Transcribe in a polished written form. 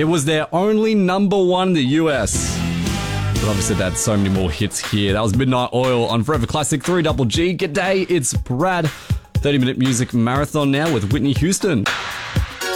It was their only number one in the US. But obviously they had so many more hits here. That was Midnight Oil on Forever Classic 3GG. G'day, it's Brad. 30-minute music marathon now with Whitney Houston.